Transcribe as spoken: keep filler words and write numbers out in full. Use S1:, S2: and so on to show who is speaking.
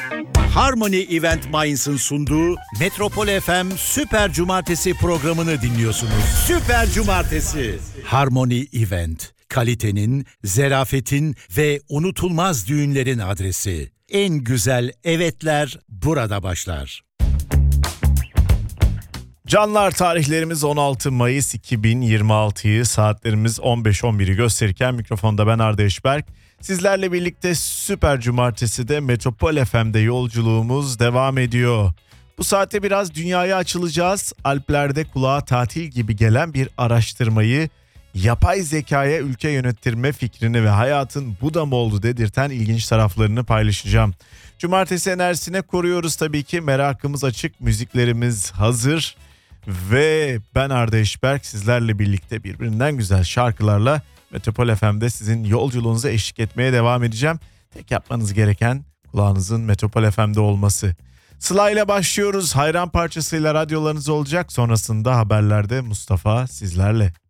S1: Harmony Event Mainz'ın sunduğu Metropol F M Süper Cumartesi programını dinliyorsunuz. Süper Cumartesi. Harmony Event, kalitenin, zerafetin ve unutulmaz düğünlerin adresi. En güzel evetler burada başlar.
S2: Canlar, tarihlerimiz on altı Mayıs iki bin yirmi altıyı, saatlerimiz on beş on biri gösterirken mikrofonda ben Arda Eşberk. Sizlerle birlikte Süper Cumartesi'de Metropol F M'de yolculuğumuz devam ediyor. Bu saatte biraz dünyaya açılacağız. Alplerde kulağa tatil gibi gelen bir araştırmayı, yapay zekaya ülke yönettirme fikrini ve hayatın bu da mı oldu dedirten ilginç taraflarını paylaşacağım. Cumartesi enerjisine koruyoruz tabii ki. Merakımız açık, müziklerimiz hazır. Ve ben Arda Eşberk sizlerle birlikte birbirinden güzel şarkılarla Metropol F M'de sizin yolculuğunuza eşlik etmeye devam edeceğim. Tek yapmanız gereken kulağınızın Metropol F M'de olması. Sıla ile başlıyoruz. Hayran parçasıyla radyolarınız olacak. Sonrasında haberlerde Mustafa sizlerle.